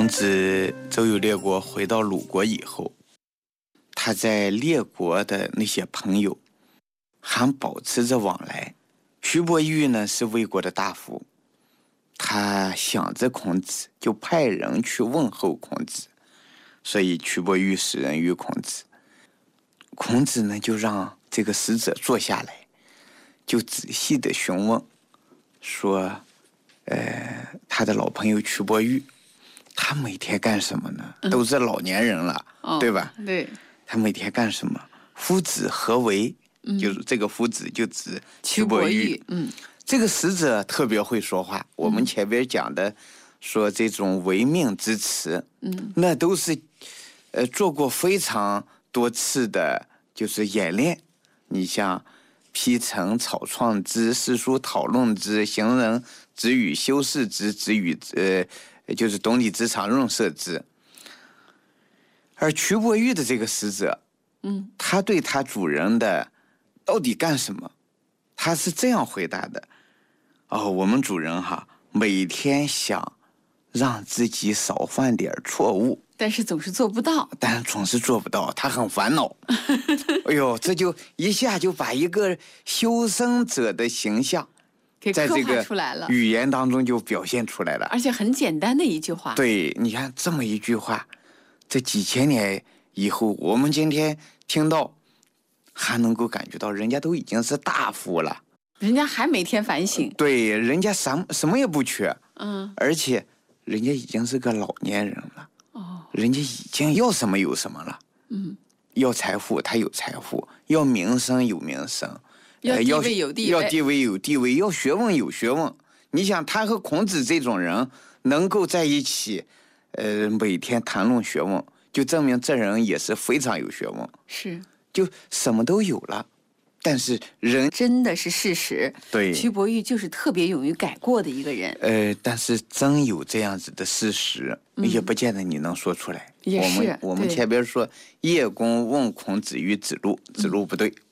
孔子周游列国回到鲁国以后，他在列国的那些朋友还保持着往来。蘧伯玉呢是魏国的大夫，他想着孔子，就派人去问候孔子，所以蘧伯玉使人于孔子。孔子呢就让这个使者坐下来，就仔细的询问，说他的老朋友蘧伯玉，他每天干什么呢？都是老年人了，对吧？ 对， 他每天干什么？夫子何为？就是这个夫子就指蘧伯玉。这个使者特别会说话。我们前边讲的说这种违命之词，那都是做过非常多次的，就是演练。你像披陈草创之，诗书讨论之，行人止语修饰之，止语就是懂礼之常润色之。而蘧伯玉的这个使者，他对他主人的到底干什么，他是这样回答的：我们主人每天想让自己少犯点错误， 但是总是做不到， 他很烦恼。哎呦，这就一下就把一个修身者的形象在这个语言当中就表现出来了， 而且很简单的一句话。 对，你看这么一句话，这几千年以后，我们今天听到，还能够感觉到人家都已经是大夫了， 人家还每天反省。 对，人家什么也不缺，而且人家已经是个老年人了，人家已经要什么有什么了，要财富他有财富，要名声有名声， 要地位有地位， 要地位有地位，要学问有学问。你想他和孔子这种人能够在一起，每天谈论学问，就证明这人也是非常有学问， 是， 就什么都有了。但是人真的是事实， 对， 蘧伯玉就是特别勇于改过的一个人。 但是真有这样子的事实，也不见得你能说出来。 也是， 我们前边说叶公问孔子与子路，子路不对。